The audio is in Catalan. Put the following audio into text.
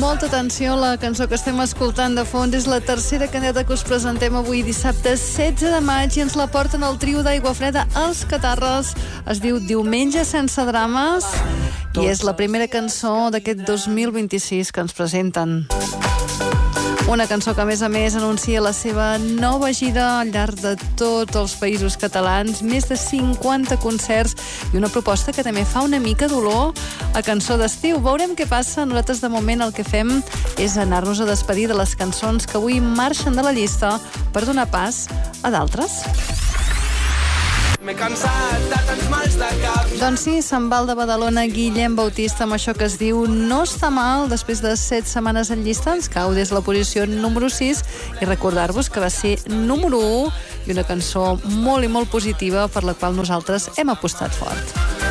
Molta atenció, la cançó que estem escoltant de fons és la tercera candidata que us presentem avui dissabte 16 de maig i ens la porten el trio d'Aigua Freda Els Catarres. Es diu Diumenge sense drames i és la primera cançó d'aquest 2026 que ens presenten. Una cançó que, a més, anuncia la seva nova gira al llarg de tots els països catalans, més de 50 concerts i una proposta que també fa una mica d'olor a cançó d'estiu. Veurem què passa. Nosaltres, de moment, el que fem és anar-nos a despedir de les cançons que avui marxen de la llista per donar pas a d'altres. M'he cansat de tants mals de cap. Doncs sí, se'n va al de Badalona Guillem Bautista amb això que es diu No està mal. Després de 7 setmanes en llista ens cau des de la posició número 6 i recordar-vos que va ser número 1 i una cançó molt i molt positiva per la qual nosaltres hem apostat fort.